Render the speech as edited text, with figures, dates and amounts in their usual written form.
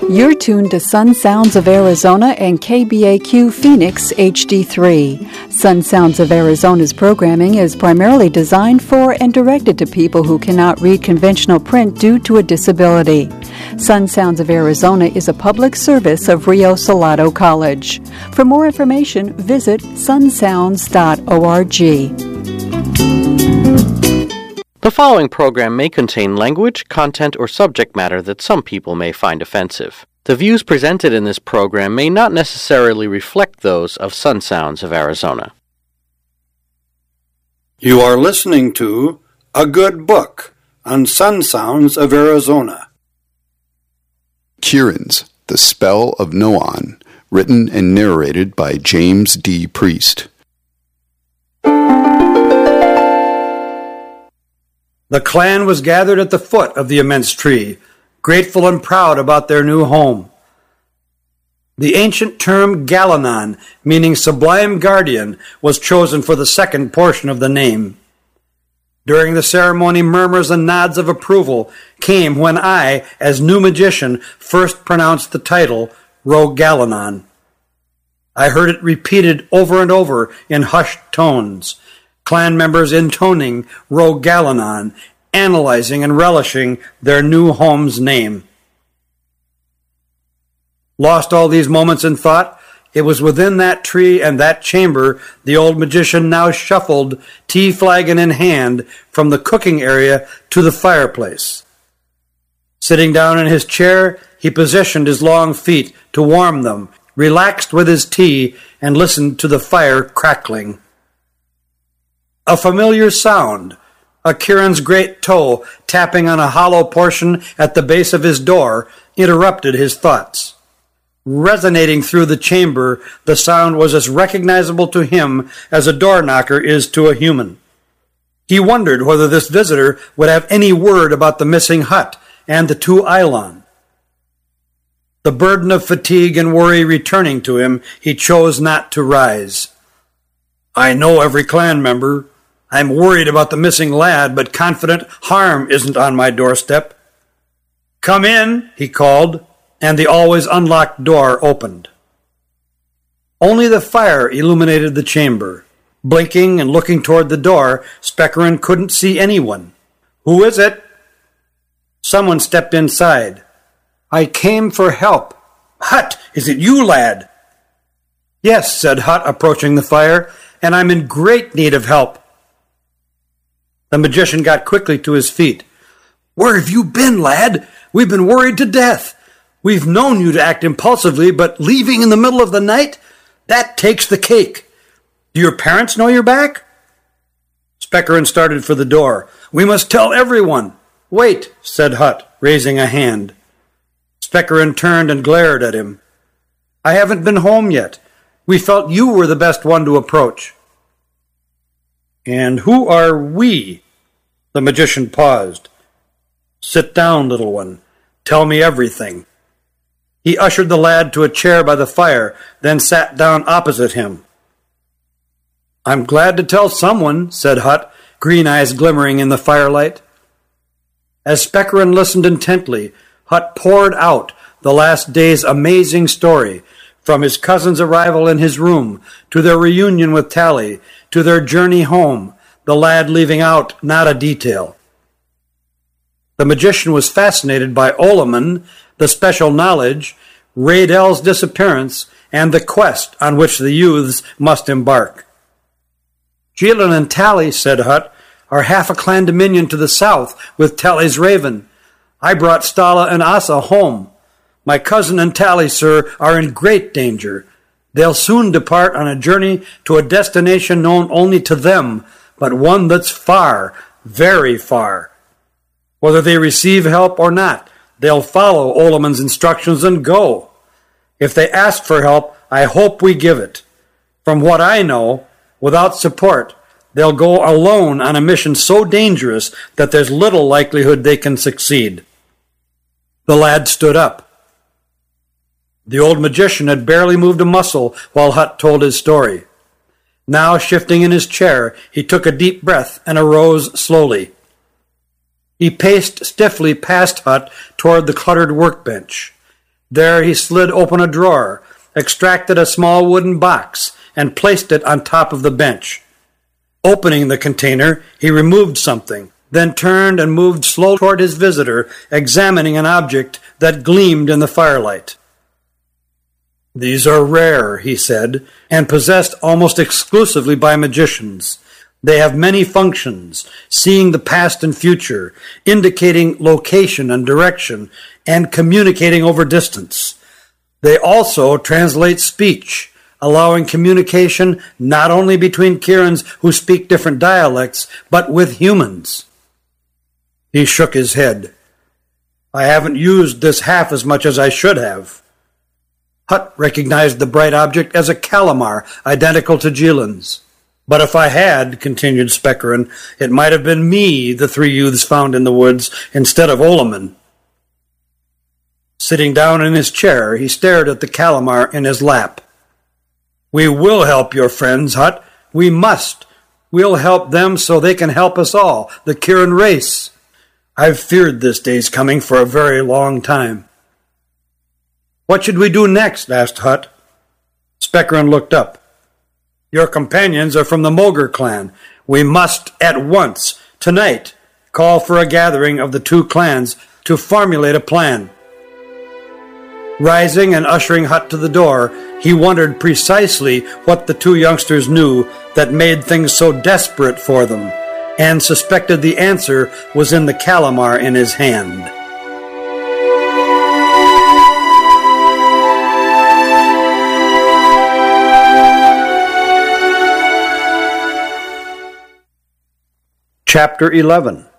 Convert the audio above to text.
You're tuned to Sun Sounds of Arizona and KBAQ Phoenix HD3. Sun Sounds of Arizona's programming is primarily designed for and directed to people who cannot read conventional print due to a disability. Sun Sounds of Arizona is a public service of Rio Salado College. For more information, visit sunsounds.org. The following program may contain language, content, or subject matter that some people may find offensive. The views presented in this program may not necessarily reflect those of Sun Sounds of Arizona. You are listening to A Good Book on Sun Sounds of Arizona. Kiran's The Spell of Noan, written and narrated by James D. Priest. The clan was gathered at the foot of the immense tree, grateful and proud about their new home. The ancient term Galanon, meaning sublime guardian, was chosen for the second portion of the name. During the ceremony, murmurs and nods of approval came when I, as new magician, first pronounced the title Rogalanon. I heard it repeated over and over in hushed tones, clan members intoning Rogalanon, analyzing and relishing their new home's name. Lost all these moments in thought, it was within that tree and that chamber the old magician now shuffled, tea flagon in hand, from the cooking area to the fireplace. Sitting down in his chair, he positioned his long feet to warm them, relaxed with his tea, and listened to the fire crackling. A familiar sound, a Kiran's great toe tapping on a hollow portion at the base of his door, interrupted his thoughts. Resonating through the chamber, the sound was as recognizable to him as a door knocker is to a human. He wondered whether this visitor would have any word about the missing hut and the two Eilon. The burden of fatigue and worry returning to him, he chose not to rise. I know every clan member. I'm worried about the missing lad, but confident harm isn't on my doorstep. Come in, he called, and the always unlocked door opened. Only the fire illuminated the chamber. Blinking and looking toward the door, Speckerin couldn't see anyone. Who is it? Someone stepped inside. I came for help. Hut, is it you, lad? Yes, said Hut, approaching the fire, and I'm in great need of help. The magician got quickly to his feet. Where have you been, lad? We've been worried to death. We've known you to act impulsively, but leaving in the middle of the night? That takes the cake. Do your parents know you're back? Speckerin started for the door. We must tell everyone. Wait, said Hut, raising a hand. Speckerin turned and glared at him. I haven't been home yet. We felt you were the best one to approach. And who are we? The magician paused. Sit down, little one. Tell me everything. He ushered the lad to a chair by the fire, then sat down opposite him. I'm glad to tell someone, said Hut, green eyes glimmering in the firelight. As Speckerin listened intently, Hut poured out the last day's amazing story, from his cousin's arrival in his room, to their reunion with Tally, to their journey home, the lad leaving out not a detail. The magician was fascinated by Olaman, the special knowledge, Radel's disappearance, and the quest on which the youths must embark. Jilin and Tally, said Hut, are half a clan dominion to the south with Tally's raven. I brought Stala and Asa home. My cousin and Tally, sir, are in great danger. They'll soon depart on a journey to a destination known only to them, but one that's far, very far. Whether they receive help or not, they'll follow Olaman's instructions and go. If they ask for help, I hope we give it. From what I know, without support, they'll go alone on a mission so dangerous that there's little likelihood they can succeed. The lad stood up. The old magician had barely moved a muscle while Hut told his story. Now, shifting in his chair, he took a deep breath and arose slowly. He paced stiffly past Hut toward the cluttered workbench. There he slid open a drawer, extracted a small wooden box, and placed it on top of the bench. Opening the container, he removed something, then turned and moved slowly toward his visitor, examining an object that gleamed in the firelight. "These are rare," he said, "and possessed almost exclusively by magicians. They have many functions, seeing the past and future, indicating location and direction, and communicating over distance. They also translate speech, allowing communication not only between Kirans who speak different dialects, but with humans." He shook his head. "I haven't used this half as much as I should have." Hutt recognized the bright object as a calamar identical to Jilin's. "But if I had," continued Spekarin, "it might have been me the three youths found in the woods instead of Olaman." Sitting down in his chair, he stared at the calamar in his lap. "We will help your friends, Hutt. We must. We'll help them so they can help us all, the Kirin race. I've feared this day's coming for a very long time." "What should we do next?" asked Hutt. Spekarin looked up. "Your companions are from the Mogr clan. We must, at once, tonight, call for a gathering of the two clans to formulate a plan." Rising and ushering Hutt to the door, he wondered precisely what the two youngsters knew that made things so desperate for them, and suspected the answer was in the calamar in his hand. Chapter 11.